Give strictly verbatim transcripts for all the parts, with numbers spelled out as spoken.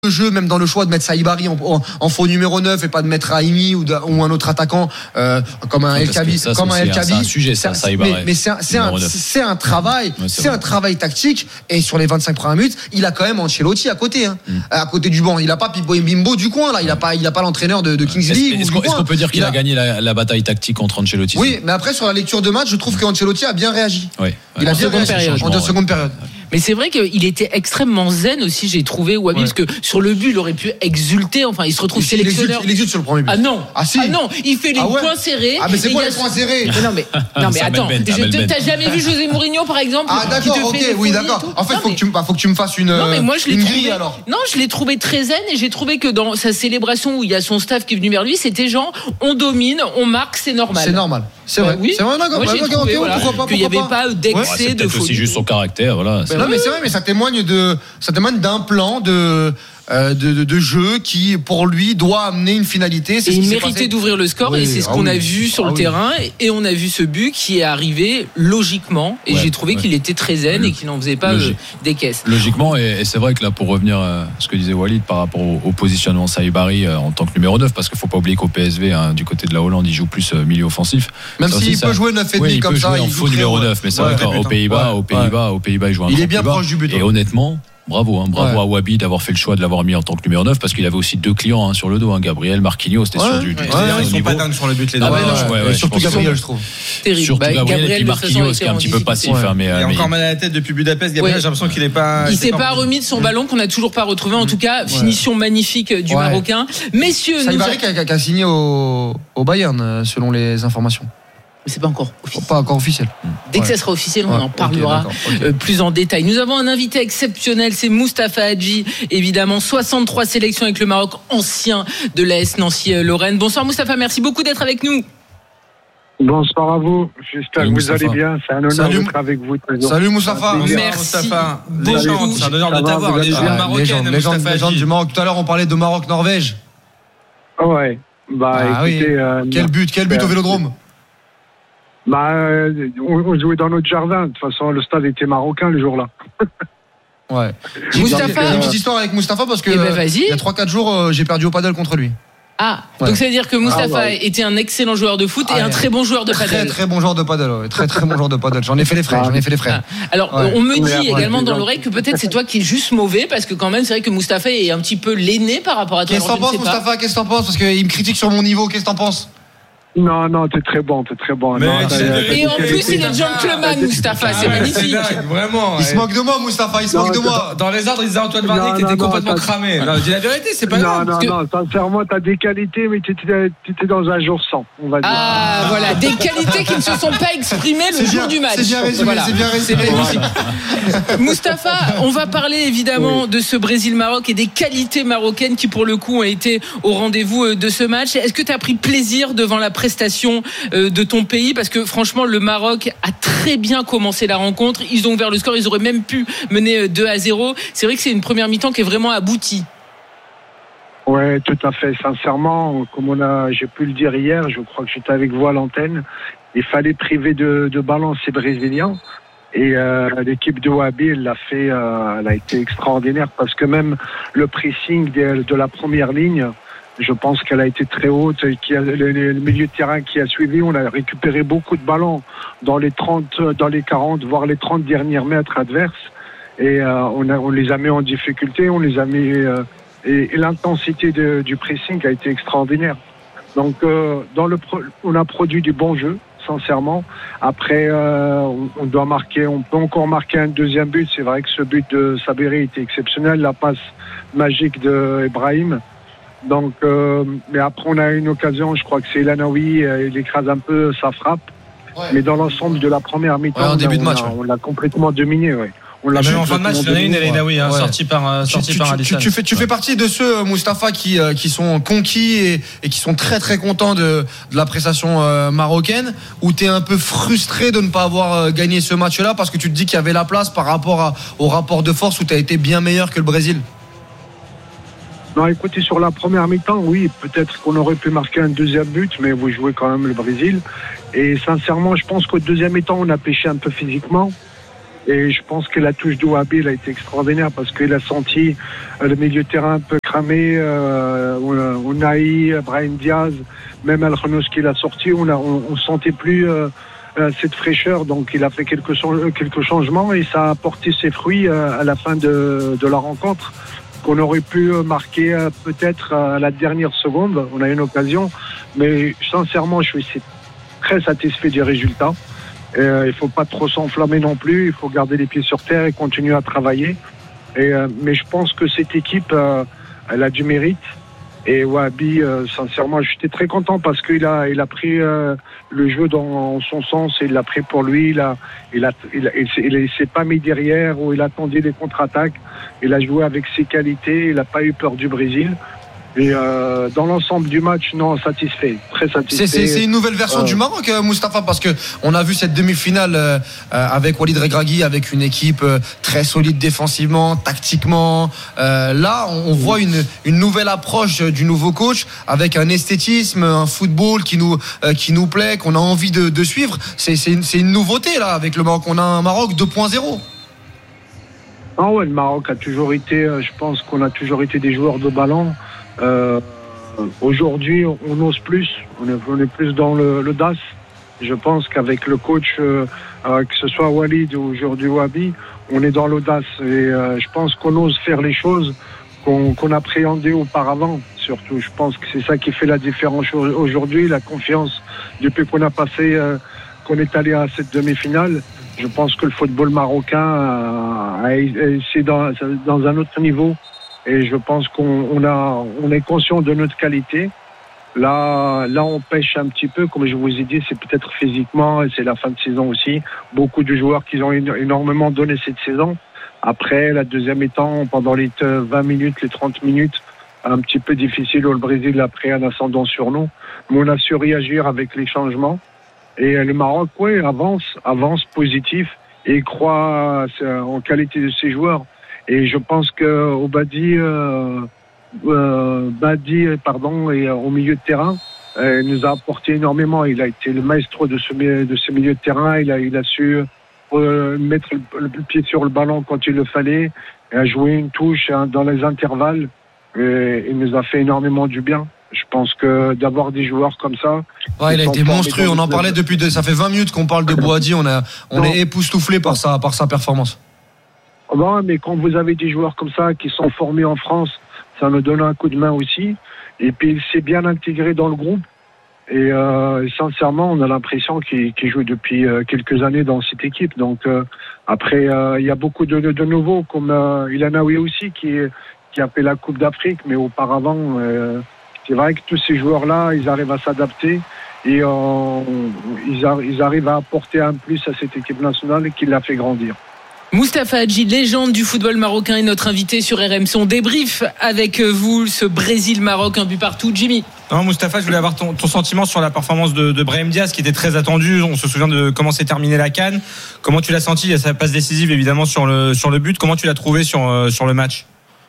le jeu, même dans le choix de mettre Saïbari en, en, en faux numéro neuf et pas de mettre Haïmi ou, ou un autre attaquant euh, comme un El Kabi, comme un El Kabi. C'est un sujet, ça, Saïbari. Mais, mais c'est un, c'est un, c'est un travail, ouais, c'est, c'est un travail tactique. Et sur les vingt-cinq premières minutes, il a quand même Ancelotti à côté, hein, mm. à côté du banc. Il a pas Pipo et Bimbo du coin là. Il a pas, il a pas l'entraîneur de, de Kingsley. Est-ce, est-ce, qu'on, est-ce qu'on peut dire qu'il il a, a gagné la, la bataille tactique contre Ancelotti? Oui, mais après sur la lecture de match, je trouve qu'Ancelotti a bien réagi. Oui. Il a bien réagi en seconde période. Mais c'est vrai qu'il était extrêmement zen aussi, j'ai trouvé, Wabi, ouais. parce que sur le but, il aurait pu exulter. Enfin, il se retrouve il sélectionneur. Il exulte sur le premier but. Ah non. Ah si. Ah non. Il fait les ah ouais. points serrés. Ah mais c'est quoi les points serrés? Mais non mais non mais attends. Ben, je te, t'as jamais vu José Mourinho par exemple? Ah d'accord. Ok. Oui d'accord. En fait, non, faut mais... que tu me, faut que tu me fasses une. Non mais moi je l'ai trouvé. Grille, alors. Non, je l'ai trouvé très zen et j'ai trouvé que dans sa célébration où il y a son staff qui est venu vers lui, c'était genre on domine, on marque, c'est normal. C'est normal. C'est vrai. Oui. C'est vrai. D'accord. Pourquoi pas? Qu'il n'y avait pas d'excès de folie. C'est aussi juste son caractère, voilà. Non mais c'est vrai, mais ça témoigne de, ça témoigne d'un plan de, euh, de, de, de jeu qui, pour lui, doit amener une finalité. C'est et il méritait d'ouvrir le score oui, et c'est ce ah qu'on oui. a vu sur ah le oui. terrain et on a vu ce but qui est arrivé logiquement et ouais, j'ai trouvé ouais. qu'il était très zen et qu'il n'en faisait pas Logique. euh, des caisses. Logiquement et, et c'est vrai que là, pour revenir à ce que disait Walid par rapport au, au positionnement Saïbari euh, en tant que numéro neuf, parce qu'il ne faut pas oublier qu'au P S V, hein, du côté de la Hollande, il joue plus euh, milieu offensif. Même s'il peut jouer neuf et demi comme ça, il faut numéro neuf, mais c'est vrai qu'aux Pays-Bas, aux Pays-Bas, aux Pays-Bas, il joue un Il est bien proche du but. Et honnêtement, bravo, hein, bravo ouais. à Wabi d'avoir fait le choix de l'avoir mis en tant que numéro neuf parce qu'il avait aussi deux clients hein, sur le dos, hein, Gabriel, Marquinhos, c'était ouais, sur du, du ouais, ouais, ils sont pas dingues sur le but les deux. Ah ouais, ouais, ouais, ouais, surtout Gabriel, je trouve. Terrible. Surtout bah, Gabriel, Gabriel et puis Marquinhos qui est un petit peu passif. Ouais. Hein, mais, il a encore mal à la tête depuis Budapest. Gabriel, j'ai l'impression qu'il est pas. Il s'est pas remis de son ballon qu'on n'a toujours pas retrouvé. En tout cas, finition magnifique du Marocain. Messieurs, Saïbari qui a signé au Bayern selon les informations. Mais c'est pas encore officiel. Pas encore officiel. Dès que ouais. ça sera officiel, on ouais, en parlera okay, okay. plus en détail. Nous avons un invité exceptionnel, c'est Moustapha Hadji, évidemment, soixante-trois sélections avec le Maroc, ancien de l'A S Nancy-Lorraine. Bonsoir Moustapha, merci beaucoup d'être avec nous. Bonsoir à vous, j'espère que vous allez bien. C'est un honneur Salut. d'être avec vous. Salut Moustapha. Merci Moustapha. Légende, c'est un honneur de t'avoir. Légende marocaine. Légende, légende du Maroc. Tout à l'heure, on parlait de Maroc-Norvège. Ouais. Bah, ah, écoutez, oui. euh, quel but, quel but euh, au Vélodrome. Bah, euh, on, on jouait dans notre jardin. De toute façon, le stade était marocain le jour-là. Ouais. Moustapha, j'ai une petite histoire avec Moustapha parce que eh ben, euh, il y a trois quatre jours, euh, j'ai perdu au paddle contre lui. Ah, ouais. Donc ça veut dire que Moustapha ah, ouais. était un excellent joueur de foot ah, et un très bon joueur de paddle. Très très bon joueur de paddle, ouais. très très bon joueur de paddle. J'en ai fait les frais, ah. j'en ai fait les frais. Ah. Alors ouais. on me dit ouais, également ouais, dans l'oreille que peut-être c'est toi qui es juste mauvais parce que quand même c'est vrai que Moustapha est un petit peu l'aîné par rapport à toi. Qu'est-ce que t'en penses, Moustapha? Qu'est-ce que t'en penses? Parce qu'il me critique sur mon niveau. Qu'est-ce que t'en penses? Non, non, t'es très bon, t'es très bon. Mais non, et en plus, il est gentleman, Moustapha, c'est magnifique. Vraiment. Il se moque de moi, Moustapha, il se moque de moi. Dans les ordres, il disait Antoine Vardy que t'étais complètement cramé. Non, dis la vérité, c'est pas grave. Non, non, non, sincèrement, t'as des qualités, mais t'étais dans un jour sans, on va dire. Ah, voilà, des qualités qui ne se sont pas exprimées le jour du match. C'est bien résumé, c'est bien résumé. Moustapha, on va parler évidemment de ce Brésil-Maroc et des qualités marocaines qui, pour le coup, ont été au rendez-vous de ce match. Est-ce que t'as pris plaisir devant la prestation de ton pays, parce que franchement le Maroc a très bien commencé la rencontre, ils ont ouvert le score, ils auraient même pu mener deux à zéro. C'est vrai que c'est une première mi-temps qui est vraiment aboutie. Ouais, tout à fait, sincèrement, comme on a, j'ai pu le dire hier, je crois que j'étais avec vous à l'antenne, il fallait priver de, de ballon ces Brésiliens et euh, l'équipe de Wabi elle l'a fait, euh, elle a été extraordinaire parce que même le pressing de, de la première ligne, je pense qu'elle a été très haute. Qui a, le, le milieu de terrain qui a suivi, on a récupéré beaucoup de ballons dans les trente, dans les quarante, voire les trente derniers mètres adverses. Et euh, on, a, on les a mis en difficulté, on les a mis. Euh, et, et l'intensité de, du pressing a été extraordinaire. Donc, euh, dans le, on a produit du bon jeu, sincèrement. Après, euh, on, on doit marquer, on peut encore marquer un deuxième but. C'est vrai que ce but de Sabiri était exceptionnel, la passe magique de Ibrahim. Donc, euh, mais après on a une occasion, je crois que c'est Elanaoui, euh, il écrase un peu sa frappe. Ouais. Mais dans l'ensemble de la première mi-temps, ouais, en début de match, on, ouais. on l'a complètement dominé. Ouais. On l'a même en fin de match, il y en a une, Elanaoui, hein, ouais. sortie par, euh, sortie tu, par tu, Alisson. Tu, tu, fais, tu ouais. fais partie de ceux, Moustapha, qui, euh, qui sont conquis et, et qui sont très très contents de, de la prestation euh, marocaine, ou t'es un peu frustré de ne pas avoir euh, gagné ce match-là parce que tu te dis qu'il y avait la place par rapport à, au rapport de force où t'as été bien meilleur que le Brésil? Non, écoutez, sur la première mi-temps, oui, peut-être qu'on aurait pu marquer un deuxième but, mais vous jouez quand même le Brésil. Et sincèrement, je pense qu'au deuxième mi-temps, on a pêché un peu physiquement. Et je pense que la touche d'Ouabi, elle a été extraordinaire parce qu'il a senti euh, le milieu de terrain un peu cramé. Euh, Ounahi, Brahim Diaz, même Al-Khanos qui l'a sorti, on ne on, on sentait plus euh, euh, cette fraîcheur. Donc il a fait quelques, quelques changements et ça a apporté ses fruits euh, à la fin de, de la rencontre. Qu'on aurait pu marquer euh, peut-être à la dernière seconde. On a une occasion. Mais sincèrement, je suis très satisfait du résultat. Euh, il ne faut pas trop s'enflammer non plus, il faut garder les pieds sur terre et continuer à travailler. Et, euh, mais je pense que cette équipe, euh, elle a du mérite. Et Ouabi, euh, sincèrement, j'étais très content parce qu'il a, il a pris euh, le jeu dans son sens et il l'a pris pour lui. Il a, il a, il, a, il, il, il s'est pas mis derrière ou il attendait les contre-attaques. Il a joué avec ses qualités, il n'a pas eu peur du Brésil. Et euh, dans l'ensemble du match, non, satisfait, très satisfait. C'est, c'est, c'est une nouvelle version euh... du Maroc, euh, Mustapha, parce que on a vu cette demi-finale euh, avec Walid Regragui, avec une équipe euh, très solide défensivement, tactiquement. Euh, là, on, on voit une, une nouvelle approche du nouveau coach, avec un esthétisme, un football qui nous euh, qui nous plaît, qu'on a envie de, de suivre. C'est, c'est, une, c'est une nouveauté là, avec le Maroc. On a un Maroc deux point zéro. Ah ouais, le Maroc a toujours été, je pense qu'on a toujours été des joueurs de ballon. Euh, aujourd'hui, on ose plus, on est, on est plus dans le, le D A S. Je pense qu'avec le coach, euh, euh, que ce soit Walid ou aujourd'hui Ouabi, on est dans l'audace. Et euh, je pense qu'on ose faire les choses qu'on, qu'on appréhendait auparavant. Surtout, je pense que c'est ça qui fait la différence aujourd'hui, la confiance. Depuis qu'on a passé, euh, qu'on est allé à cette demi-finale, je pense que le football marocain c'est dans, dans un autre niveau. Et je pense qu'on on a, on est conscient de notre qualité. Là, là, on pêche un petit peu, comme je vous ai dit, c'est peut-être physiquement, et c'est la fin de saison aussi. Beaucoup de joueurs qui ont énormément donné cette saison. Après, la deuxième mi-temps, pendant les vingt minutes, les trente minutes, un petit peu difficile où le Brésil a pris un ascendant sur nous. Mais on a su réagir avec les changements. Et le Maroc, oui, avance, avance positif et croit en qualité de ses joueurs. Et je pense que Obadi, euh, euh, Badi, pardon, et euh, au milieu de terrain, euh, nous a apporté énormément. Il a été le maestro de ce de ce milieu de terrain. Il a il a su euh, mettre le, le pied sur le ballon quand il le fallait, et a joué une touche hein, dans les intervalles. Et il nous a fait énormément du bien. Je pense que d'avoir des joueurs comme ça. Ouais, il a été monstrueux. On en parlait depuis. De, ça fait vingt minutes qu'on parle de Boadi. On a on est époustouflé par sa par sa performance. Bon, mais quand vous avez des joueurs comme ça qui sont formés en France, ça nous donne un coup de main aussi. Et puis il s'est bien intégré dans le groupe. Et euh, sincèrement, on a l'impression qu'il, qu'il joue depuis euh, quelques années dans cette équipe. Donc euh, après, euh, il y a beaucoup de, de, de nouveaux, comme euh, Ilanaoui aussi, qui, qui a fait la Coupe d'Afrique. Mais auparavant, euh, c'est vrai que tous ces joueurs-là, ils arrivent à s'adapter. Et euh, ils, a, ils arrivent à apporter un plus à cette équipe nationale qui l'a fait grandir. Mustapha Hadji, légende du football marocain, est notre invité sur R M C. On débrief avec vous ce Brésil-Maroc, un but partout. Jimmy. Non, Mustapha, je voulais avoir ton, ton sentiment sur la performance de, de Brahim Diaz, qui était très attendu. On se souvient de comment s'est terminée la CAN. Comment tu l'as senti? Il y a sa passe décisive évidemment sur le, sur le but. Comment tu l'as trouvé sur, sur le match?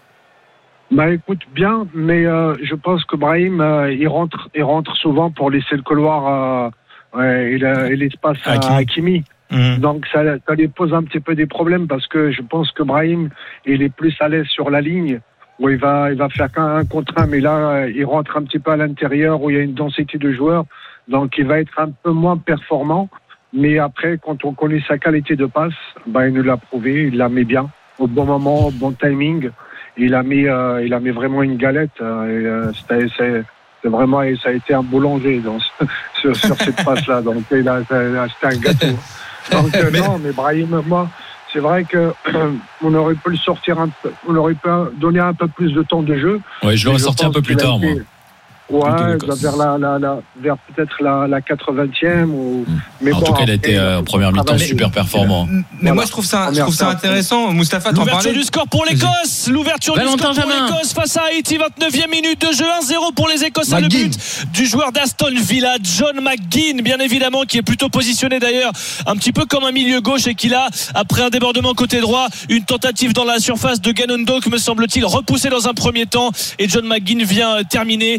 Bah écoute, bien, mais euh, je pense que Brahim, euh, il rentre, il rentre souvent pour laisser le couloir euh, ouais, et, et l'espace à Hakimi. À Hakimi. Mmh. Donc ça, ça lui pose un petit peu des problèmes parce que je pense que Brahim, il est plus à l'aise sur la ligne où il va, il va faire qu'un un contre un, mais là il rentre un petit peu à l'intérieur où il y a une densité de joueurs, donc il va être un peu moins performant. Mais après, quand on connaît sa qualité de passe, bah, il nous l'a prouvé, il la met bien au bon moment, au bon timing. Il a mis, euh, il a mis vraiment une galette. Euh, et, euh, c'était, c'est, c'est vraiment, ça a été un boulanger donc, sur, sur cette passe-là. Donc il a, c'était un gâteau. Donc euh, mais... non, mais Brahim, moi, c'est vrai que euh, on aurait pu le sortir, un peu, on aurait pu donner un peu plus de temps de jeu. Ouais, je l'aurais sorti un peu plus tard, été... moi. Ouais, vers la, la, la, vers peut-être la, la quatre-vingtième ou. Mais en bon, tout cas, il a été euh, en première mi-temps super performant. Mais voilà. Moi, je trouve ça, je trouve ça intéressant. Moustapha, t'en parlais. L'ouverture du score pour l'Écosse. L'ouverture Valentin du score Jamin. pour l'Écosse face à Haïti. vingt-neuvième minute de jeu. un zéro pour les Écossais. Le but du joueur d'Aston Villa, John McGinn, bien évidemment, qui est plutôt positionné d'ailleurs un petit peu comme un milieu gauche et qui là, après un débordement côté droit, une tentative dans la surface de Gannon Doak, me semble-t-il, repoussé dans un premier temps. Et John McGinn vient terminer alors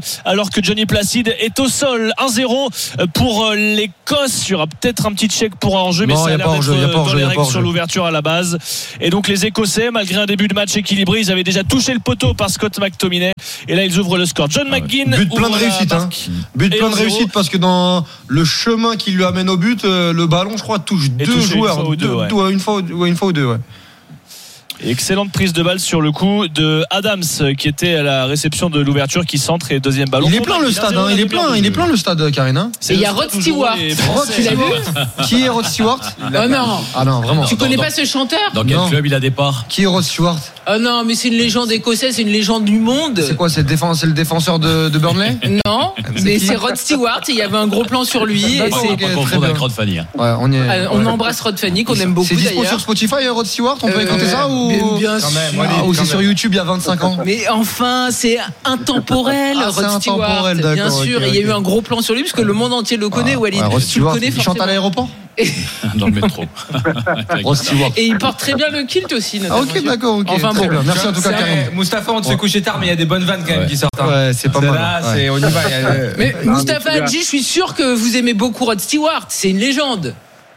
alors que Johnny Placide est au sol. un zéro pour l'Écosse. Il y aura peut-être un petit check pour un hors-jeu, mais non, ça a l'air d'être dans les règles sur l'ouverture à la base. Et donc les Écossais, malgré un début de match équilibré, ils avaient déjà touché le poteau par Scott McTominay. Et là, ils ouvrent le score. John McGinn. But plein de réussite. Hein. But plein de réussite parce que dans le chemin qui lui amène au but, le ballon, je crois, touche et deux joueurs. Une fois ou deux, ouais. Deux, une fois, ouais, une fois ou deux, ouais. Excellente prise de balle sur le coup de Adams qui était à la réception de l'ouverture, qui centre, et deuxième ballon. Il est plein le stade, hein, il est plein, il est plein le stade, Karine. Hein. Et il y a Rod Stewart. Rod, tu l'as vu? Qui est Rod Stewart? Oh non. Ah non, vraiment. Tu dans, connais dans, pas ce chanteur? Dans quel non. club il a des parts? Qui est Rod Stewart? Oh non, mais c'est une légende écossaise, c'est une légende du monde. C'est quoi? C'est le, défense, c'est le défenseur de, de Burnley? Non, mais c'est Rod Stewart. Il y avait un gros plan sur lui. Et On c'est... va pas confondre avec Rod Fanny. Hein. Ouais, on, y est, Ah, on ouais. embrasse Rod Fanny, qu'on aime beaucoup. C'est dispo d'ailleurs. sur Spotify, Rod Stewart? On peut Euh, écouter ça ou bien, bien sûr. Ah, ou c'est sur YouTube il y a vingt-cinq ans? Mais enfin, c'est intemporel, Ah, Rod c'est Stewart. intemporel, Bien d'accord, sûr, ok, et il y a ok. eu un gros plan sur lui, parce que le monde entier le connaît. Ah, Walid, ouais, Rod tu le Stewart, connais il chante forcément. à l'aéroport? Dans le métro. Rod Stewart. Et il porte très bien le kilt aussi. Ah, ok, d'accord, ok. Enfin, très bon. bien. Merci en tout cas, C'est Karim. vrai, Moustapha, on te fait Ouais. coucher tard, mais il y a des bonnes vannes quand même Ouais. qui sortent. hein. Ouais, c'est pas mal. Là, Ouais. c'est, on y va. il y a- Mais Non, Moustapha mais tu Hadji, je suis sûr que vous aimez beaucoup Rod Stewart. C'est une légende.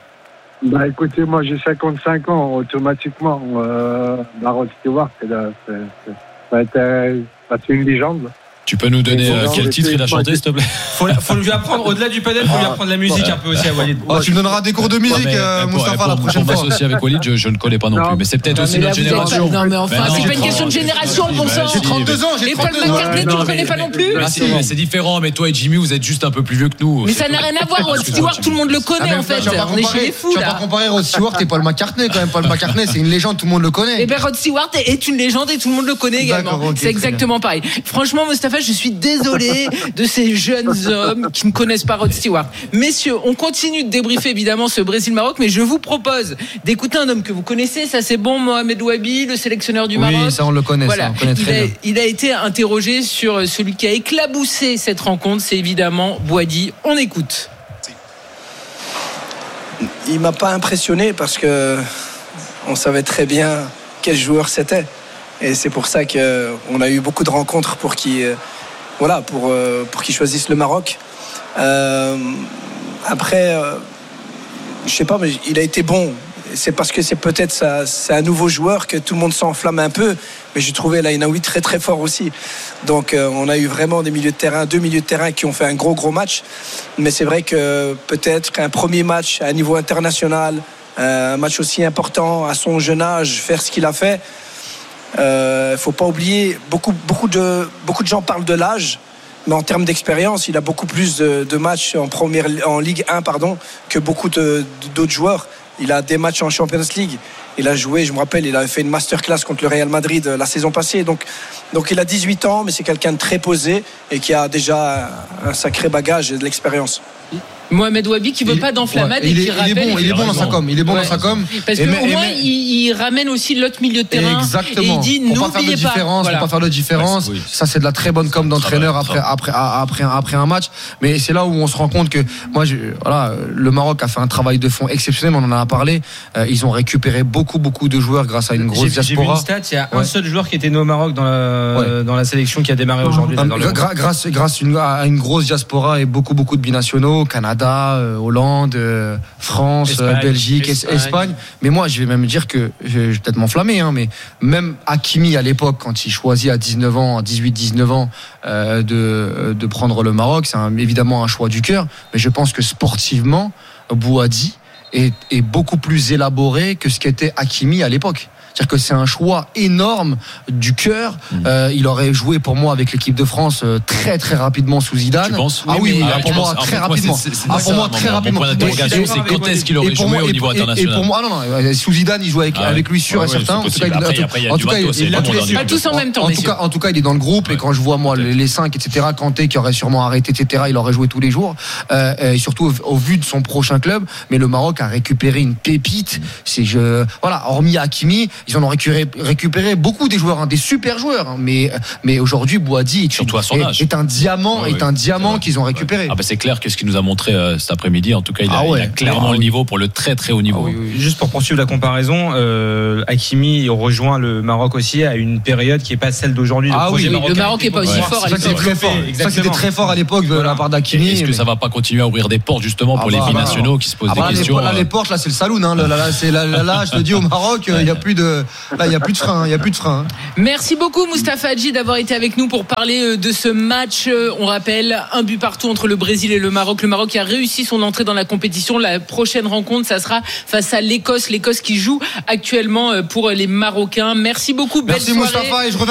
Bah écoutez, moi j'ai cinquante-cinq ans, automatiquement. Euh, bah, Rod Stewart, c'est, là, c'est, c'est, ça a été- bah, c'est une légende. Tu peux nous donner euh, quel titre il a chanté, s'il te plaît? Faut, faut lui apprendre, au-delà du padel, faut lui apprendre la musique un peu aussi à Walid. Ah, tu me donneras des cours de musique, Ouais, mais, euh, pour- Moustapha, pour- la prochaine pour fois. m'associer avec Walid, je, je ne connais pas non, Non. plus. Mais c'est peut-être Non, aussi mais là, notre vous êtes pas- génération. Non, mais enfin, Ben non, c'est pas j'ai une question de trente, génération, bon sang. J'ai trente-deux ans, j'ai Et Paul trente-deux ans. McCartney, tu non, le connais mais- pas non plus? Ah si, mais c'est différent. Mais toi et Jimmy, vous êtes juste un peu plus vieux que nous. Mais C'est ça n'a tout. rien à voir, Rod Stewart, tout le monde le Ah, connaît mais en fait. tu vas pas On est chez comparer- les fous Tu vas pas là. comparer Rod Stewart et Paul McCartney quand même. Paul McCartney, c'est une légende, tout le monde le connaît. Eh ben Rod Stewart est une légende et tout le monde le connaît également. D'accord, ok, C'est très exactement pareil. Franchement, Moustapha, je suis désolé de ces jeunes hommes qui ne connaissent pas Rod Stewart. Messieurs, on continue de débriefer évidemment ce Brésil-Maroc, mais je vous propose d'écouter un homme que vous connaissez. Ça, c'est bon, Mohamed Ouabi, le sélectionneur du Maroc. Oui, ça on le connaît, Voilà. ça, on connaît il, très a, bien. il a été interrogé sur celui qui a éclaboussé cette rencontre. C'est évidemment Boadi. On écoute. Il m'a pas impressionné parce que on savait très bien quel joueur c'était, et c'est pour ça que on a eu beaucoup de rencontres pour qu'il, euh, voilà, pour euh, pour qu'il choisisse le Maroc. Euh, après, euh, je sais pas, mais il a été bon. C'est parce que c'est peut-être ça, c'est un nouveau joueur que tout le monde s'enflamme un peu, mais j'ai trouvé Laïnaoui très très fort aussi. Donc euh, on a eu vraiment des milieux de terrain, deux milieux de terrain qui ont fait un gros gros match. Mais c'est vrai que peut-être qu'un premier match à un niveau international, euh, un match aussi important à son jeune âge, faire ce qu'il a fait, il euh, ne faut pas oublier, beaucoup, beaucoup, de, beaucoup de gens parlent de l'âge, mais en termes d'expérience, il a beaucoup plus de, de matchs en, première, en Ligue un pardon, que beaucoup de, d'autres joueurs. Il a des matchs en Champions League. Il a joué, je me rappelle, il avait fait une masterclass contre le Real Madrid la saison passée. Donc, donc il a dix-huit ans, mais c'est quelqu'un de très posé et qui a déjà un sacré bagage et de l'expérience. Mohamed Ouabi qui veut Il- pas d'enflammade ouais, et il, qui est, rappelle. il est bon, il est bon dans sa com. Il est bon Ouais. dans sa com. Parce Et qu'au mais- et moins, mais- il, il ramène aussi l'autre milieu de terrain. Exactement. Et il dit pour pas faire de n'oubliez pas. différence, Voilà. pour pas faire de différence. Ouais, oui. Ça, c'est de la très bonne com d'entraîneur Travail, après, après, après, après, un match. Mais c'est là où on se rend compte que, moi, je, voilà, le Maroc a fait un travail de fond exceptionnel. On en a parlé. Euh, ils ont récupéré beaucoup, beaucoup de joueurs grâce à une grosse J'ai, j'ai vu diaspora. une stat, il y a un Ouais. seul joueur qui était né au Maroc dans la, Ouais. dans la sélection qui a démarré aujourd'hui. Ah, dans le- gra- grâce grâce une- à une grosse diaspora et beaucoup beaucoup de binationaux, Canada, euh, Hollande, euh, France, Espagne, euh, Belgique, Es- Espagne. Espagne. Mais moi, je vais même dire que je vais peut-être m'enflammer, hein, mais même Hakimi à l'époque, quand il choisit à dix-neuf ans, à dix-huit dix-neuf ans, euh, de de prendre le Maroc, c'est un- évidemment un choix du cœur. Mais je pense que sportivement, Bouhaddi est, est beaucoup plus élaboré que ce qu'était Hakimi à l'époque. C'est-à-dire que c'est un choix énorme du cœur. Euh, il aurait joué pour moi avec l'équipe de France euh, très très rapidement sous Zidane. Tu penses? Ah oui, oui, Ah, ah, pour tu moi penses? très Ah, pour moi, rapidement. c'est- c'est- Ah, c'est pour ça, moi mon- très mon rapidement. point d'interrogation, Et- c'est et- quand est-ce qu'il et aurait pour joué moi- au et- niveau et- Et international. pour moi, ah non, non, sous Zidane, il jouait avec, Ah ouais. avec lui sûr Ouais, et ouais, certain. c'est En tout cas, possible. il- Après, après, il y a en du tout cas, matos, il- c'est il a pas tous bon les- dans Pas le- tous en même temps, en tout messieurs. cas, en tout cas, il est dans le groupe. Et quand je vois moi les, les cinq, et cetera, Kanté qui aurait sûrement arrêté, et cetera, il aurait joué tous les jours. Euh, et surtout au, au vu de son prochain club. Mais le Maroc a récupéré une pépite. C'est je, voilà, hormis Hakimi, ils en ont récupéré, récupéré beaucoup des joueurs, hein, des super joueurs. Hein, mais mais aujourd'hui, Boadi est, surtout à son est, âge. est un diamant, ouais, est ouais, un diamant ouais. qu'ils ont récupéré. Ouais. Ah bah c'est clair que ce qu'il nous a montré euh, cet après-midi, en tout cas, il a, ah ouais. il a clairement ah, le oui. niveau pour le très très haut niveau. Ah, oui, oui. Juste pour poursuivre la comparaison, euh, Hakimi rejoint le Maroc aussi à une période qui n'est pas celle d'aujourd'hui. Ah oui, le Maroc n'est pas aussi ouais. fort à Ça c'était l'époque. très fort. Ça c'était très fort à l'époque de voilà. la part d'Hakimi. Est-ce que mais... ça va pas continuer à ouvrir des portes justement pour ah les bah, binationaux bah, qui se posent ah des bah, questions? Les, là, les portes, là, c'est le saloon. Hein. Là, là, c'est, là, là, là, je te dis au Maroc, il n'y a plus de, là, il y a plus de frein. Il y a plus de frein. Merci beaucoup Moustapha Hadji d'avoir été avec nous pour parler de ce match. On rappelle un but partout entre le Brésil et le Maroc. Le Maroc a réussi son entrée dans la compétition. La prochaine rencontre, ça sera face à l'Écosse. L'Écosse qui joue actuellement pour les Marocains. Merci beaucoup. Belle Merci soirée. Moustapha et je reviens